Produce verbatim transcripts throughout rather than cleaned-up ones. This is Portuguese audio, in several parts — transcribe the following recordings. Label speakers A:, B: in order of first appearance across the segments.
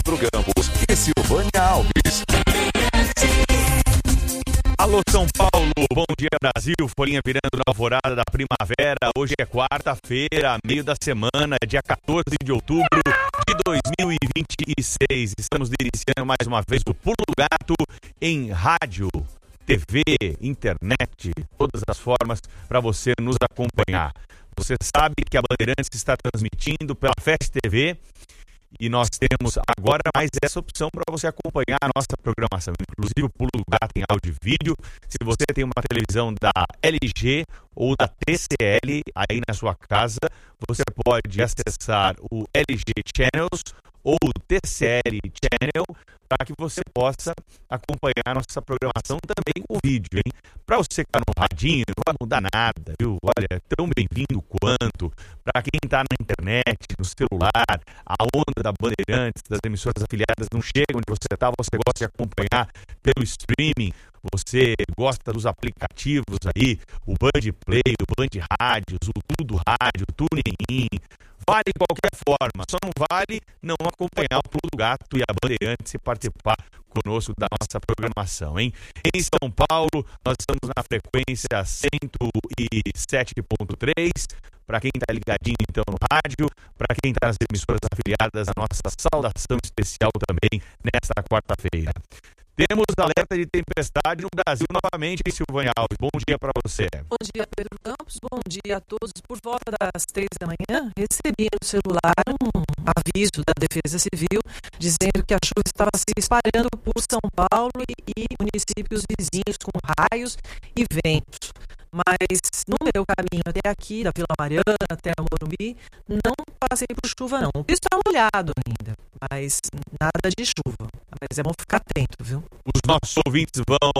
A: Pedro Campos e Silvânia Alves. Alô São Paulo, bom dia Brasil, folhinha virando na alvorada da primavera. Hoje é quarta-feira, meio da semana, dia quatorze de outubro de dois mil e vinte e seis. Estamos iniciando mais uma vez o Pulo do Gato em rádio, T V, internet, todas as formas para você nos acompanhar. Você sabe que a Bandeirantes está transmitindo pela F E S T V e nós temos agora mais essa opção para você acompanhar a nossa programação, inclusive o Pulo do Gato em áudio e vídeo. Se você tem uma televisão da L G ou da T C L aí na sua casa, você pode acessar o L G Channels ou o T C L Channel para que você possa acompanhar a nossa programação também com vídeo, hein? Para você que está no radinho, não vai mudar nada, viu? Olha, é tão bem-vindo quanto. Para quem está na internet, no celular, a onda da Bandeirantes, das emissoras afiliadas não chega onde você está, você gosta de acompanhar pelo streaming, você gosta dos aplicativos aí, o Band Play, o Band Rádios, o Tudo Rádio, o TuneIn. Vale de qualquer forma, só não vale não acompanhar o Pulo do Gato e a Bandeirantes e participar conosco da nossa programação, hein? Em São Paulo, nós estamos na frequência cento e sete ponto três. Para quem está ligadinho então no rádio, para quem está nas emissoras afiliadas, a nossa saudação especial também nesta quarta-feira. Temos alerta de tempestade no Brasil novamente, em Silvânia Alves. Bom dia para você.
B: Bom dia, Pedro Campos. Bom dia a todos. Por volta das três da manhã, recebi no celular um aviso da Defesa Civil dizendo que a chuva estava se espalhando por São Paulo e, e municípios vizinhos com raios e ventos. Mas no meu caminho até aqui, da Vila Mariana até a Morumbi, não passei por chuva não. O piso está molhado ainda, mas nada de chuva. Mas é bom ficar atento, viu?
A: Os nossos ouvintes vão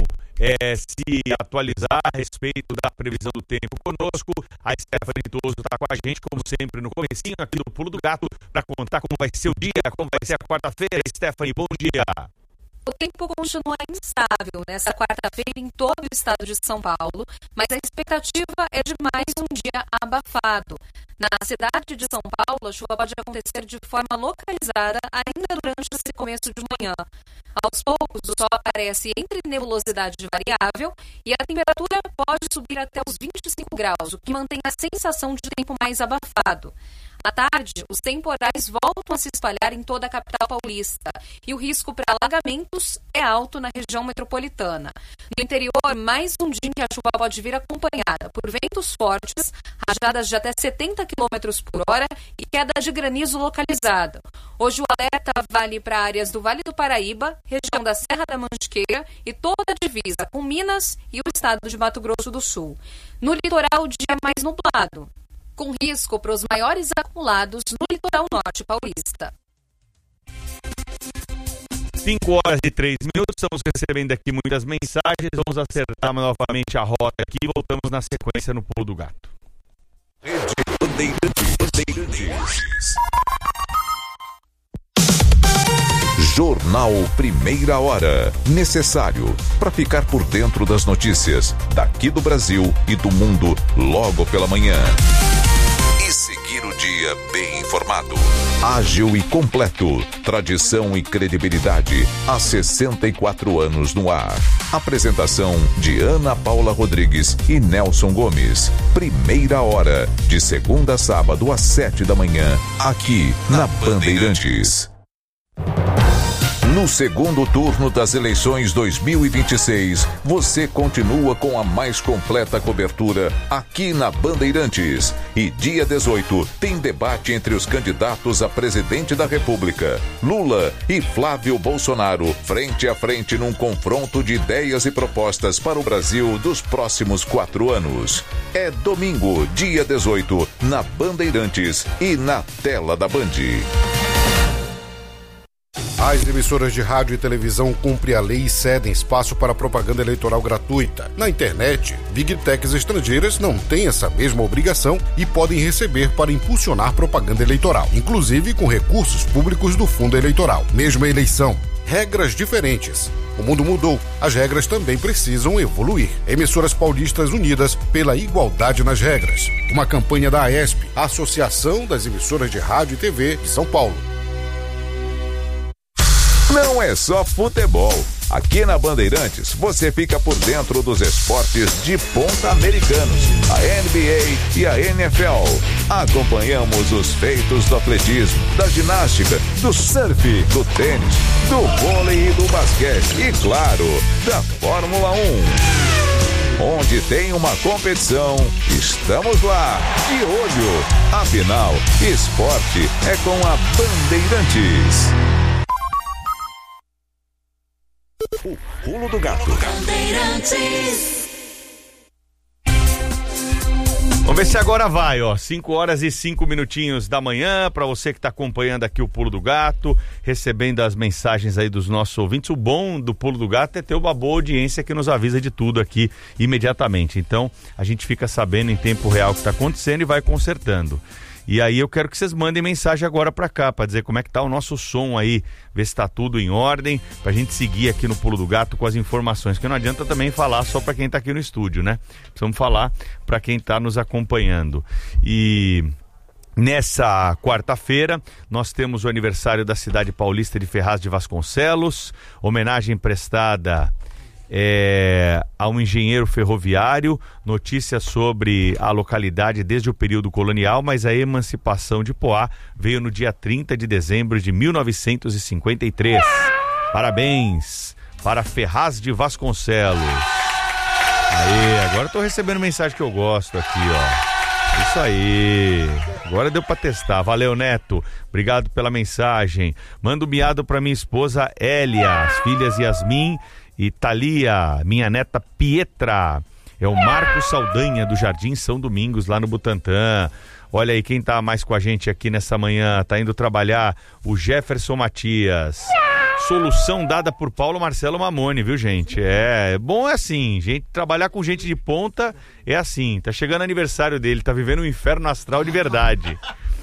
A: é, se atualizar a respeito da previsão do tempo conosco. A Stephanie Toso está com a gente, como sempre, no comecinho aqui do Pulo do Gato, para contar como vai ser o dia, como vai ser a quarta-feira. Stephanie, bom dia.
C: O tempo continua instável nesta quarta-feira em todo o estado de São Paulo, mas a expectativa é de mais um dia abafado. Na cidade de São Paulo, a chuva pode acontecer de forma localizada ainda durante esse começo de manhã. Aos poucos, o sol aparece entre nebulosidade variável e a temperatura pode subir até os vinte e cinco graus, o que mantém a sensação de tempo mais abafado. À tarde, os temporais voltam a se espalhar em toda a capital paulista e o risco para alagamentos é alto na região metropolitana. No interior, mais um dia em que a chuva pode vir acompanhada por ventos fortes, rajadas de até setenta quilômetros por hora e queda de granizo localizada. Hoje o alerta vale para áreas do Vale do Paraíba, região da Serra da Mantiqueira e toda a divisa com Minas e o estado de Mato Grosso do Sul. No litoral, o dia é mais nublado, com risco para os maiores acumulados no litoral norte paulista.
A: cinco horas e três minutos, estamos recebendo aqui muitas mensagens, vamos acertar novamente a rota aqui e voltamos na sequência no Pulo do Gato. Rede Bandeirantes. Jornal Primeira Hora. Necessário para ficar por dentro das notícias daqui do Brasil e do mundo logo pela manhã. E seguir o dia bem informado. Ágil e completo. Tradição e credibilidade há sessenta e quatro anos no ar. Apresentação de Ana Paula Rodrigues e Nelson Gomes. Primeira Hora, de segunda a sábado às sete da manhã, aqui na Bandeirantes. No segundo turno das eleições dois mil e vinte e seis, você continua com a mais completa cobertura aqui na Bandeirantes. E dia dezoito tem debate entre os candidatos a presidente da República, Lula e Flávio Bolsonaro, frente a frente num confronto de ideias e propostas para o Brasil dos próximos quatro anos. É domingo, dia dezoito, na Bandeirantes e na tela da Band.
D: As emissoras de rádio e televisão cumprem a lei e cedem espaço para propaganda eleitoral gratuita. Na internet, Big Techs estrangeiras não têm essa mesma obrigação e podem receber para impulsionar propaganda eleitoral, inclusive com recursos públicos do fundo eleitoral. Mesma eleição, regras diferentes. O mundo mudou, as regras também precisam evoluir. Emissoras paulistas unidas pela igualdade nas regras. Uma campanha da AESP, a Associação das Emissoras de Rádio e T V de São Paulo.
E: não é só futebol. Aqui na Bandeirantes, você fica por dentro dos esportes de ponta americanos, a N B A e a N F L. Acompanhamos os feitos do atletismo, da ginástica, do surf, do tênis, do vôlei e do basquete e, claro, da Fórmula um. Onde tem uma competição, estamos lá, de olho. Afinal, esporte é com a Bandeirantes. O Pulo do Gato.
A: Vamos ver se agora vai, ó. cinco horas e cinco minutinhos da manhã, para você que está acompanhando aqui o Pulo do Gato, recebendo as mensagens aí dos nossos ouvintes. O bom do Pulo do Gato é ter uma boa audiência que nos avisa de tudo aqui imediatamente. Então, a gente fica sabendo em tempo real o que está acontecendo e vai consertando. E aí eu quero que vocês mandem mensagem agora pra cá, pra dizer como é que tá o nosso som aí, ver se tá tudo em ordem, pra gente seguir aqui no Pulo do Gato com as informações, que não adianta também falar só pra quem tá aqui no estúdio, né? Precisamos falar pra quem tá nos acompanhando. E nessa quarta-feira, nós temos o aniversário da cidade paulista de Ferraz de Vasconcelos, homenagem prestada É, a um engenheiro ferroviário, notícias sobre a localidade desde o período colonial, mas a emancipação de Poá veio no dia trinta de dezembro de mil novecentos e cinquenta e três. Parabéns para Ferraz de Vasconcelos. Aê, agora estou recebendo mensagem que eu gosto aqui, ó. Isso aí, agora deu para testar. Valeu, Neto, obrigado pela mensagem. Manda um miado para minha esposa Elia, as filhas Yasmin e Thalia, minha neta Pietra. É o Marcos Saldanha do Jardim São Domingos, lá no Butantã. Olha aí quem tá mais com a gente aqui nessa manhã, tá indo trabalhar, o Jefferson Matias. Solução dada por Paulo Marcelo Mamone, viu, gente? É, bom é assim, gente, trabalhar com gente de ponta é assim. Tá chegando o aniversário dele, tá vivendo um inferno astral de verdade.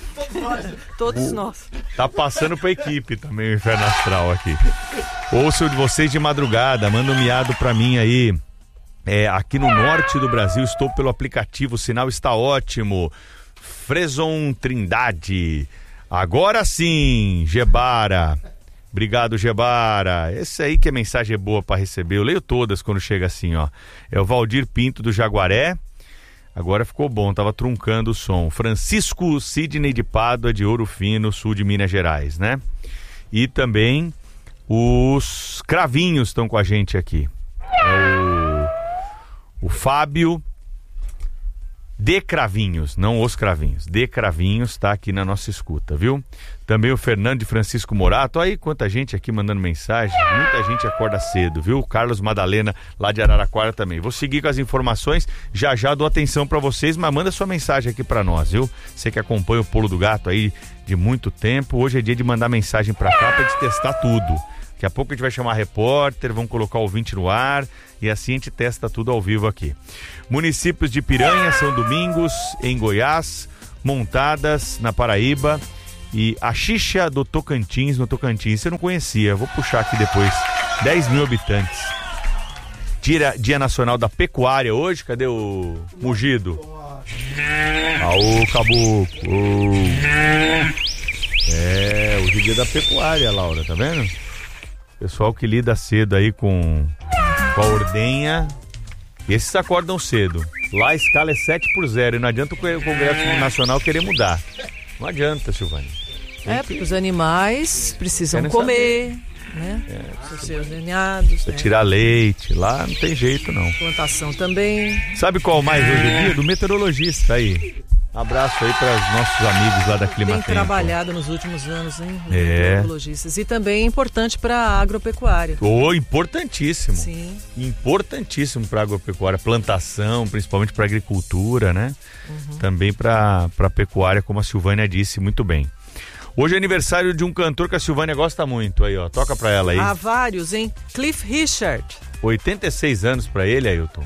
B: Todos nós.
A: Tá passando pra equipe também o inferno astral aqui. Ouço de vocês de madrugada, manda um miado pra mim aí. É, aqui no norte do Brasil, estou pelo aplicativo, o sinal está ótimo. Freson Trindade. Agora sim, Gebara. Obrigado, Gebara. Esse aí que é mensagem boa pra receber. Eu leio todas quando chega assim, ó. É o Valdir Pinto do Jaguaré. Agora ficou bom, tava truncando o som. Francisco Sidney de Pádua, de Ouro Fino, sul de Minas Gerais, né? E também os Cravinhos estão com a gente aqui. É o, o Fábio de Cravinhos, não os Cravinhos. De Cravinhos está aqui na nossa escuta, viu? Também o Fernando de Francisco Morato. Aí quanta gente aqui mandando mensagem. Muita gente acorda cedo, viu? Carlos Madalena lá de Araraquara também. Vou seguir com as informações. Já já dou atenção para vocês, mas manda sua mensagem aqui para nós, viu? Você que acompanha o Pulo do Gato aí de muito tempo. Hoje é dia de mandar mensagem para cá para gente testar tudo. Daqui a pouco a gente vai chamar repórter, vamos colocar o ouvinte no ar e assim a gente testa tudo ao vivo aqui. Municípios de Piranha, São Domingos, em Goiás, Montadas, na Paraíba e a Xixa do Tocantins, no Tocantins. Você não conhecia, vou puxar aqui depois. dez mil habitantes. Dia, Dia Nacional da Pecuária hoje, cadê o Mugido? Aô, caboclo. É, hoje é dia da pecuária, Laura, tá vendo? Pessoal que lida cedo aí com, com a ordenha, esses acordam cedo. Lá a escala é sete por zero e não adianta o Congresso Nacional querer mudar. Não adianta, Silvânia.
B: É, porque os animais precisam Querem comer, saber. né? É, precisam ser ordenhados. Né?
A: Tirar leite, lá não tem jeito não.
B: Plantação também.
A: Sabe qual mais hoje em dia? Do meteorologista aí. Abraço aí para os nossos amigos lá da Climatempo.
B: Tem trabalhado nos últimos anos, hein? Os
A: é.
B: meteorologistas. E também é importante para a agropecuária.
A: Oh, importantíssimo.
B: Sim.
A: Importantíssimo para a agropecuária. Plantação, principalmente para a agricultura, né? Uhum. Também para a pecuária, como a Silvânia disse muito bem. Hoje é aniversário de um cantor que a Silvânia gosta muito. Aí, ó. Toca para ela aí.
B: Há vários, hein? Cliff Richard.
A: oitenta e seis anos para ele, Ailton.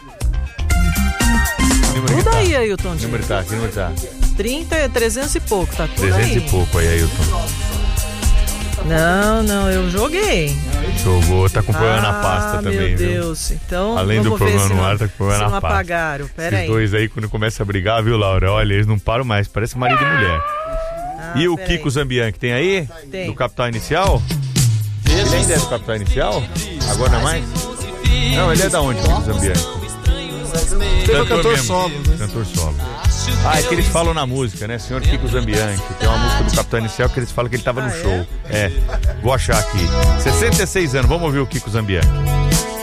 B: Tudo aí, Ailton.
A: Que número tá? Que número tá?
B: trinta, trezentos e pouco, tá tudo
A: trezentos
B: aí.
A: trezentos e pouco aí, Ailton.
B: Não, não, eu joguei.
A: Jogou, tá com problema
B: ah,
A: na pasta também,
B: meu
A: viu?
B: Deus, então
A: além do problema no ar, tá com problema na
B: não
A: pasta.
B: apagaram, pera
A: Esses
B: aí.
A: dois aí, quando começa a brigar, viu, Laura? Olha, eles não param mais, parece marido e mulher. Ah, e o Kiko
B: aí.
A: Zambian, que tem aí?
B: Tem.
A: Do Capital Inicial? Ele ainda é do Capital Inicial? Agora não é mais? Não, ele é da onde, Kiko Zambianchi?
F: Cantor, cantor solo, né?
A: Cantor solo. Ah, é que eles falam na música, né? Senhor Kiko Zambianchi. Tem uma música do Capital Inicial que eles falam que ele tava no show. É, vou achar aqui. sessenta e seis anos, vamos ouvir o Kiko Zambianchi.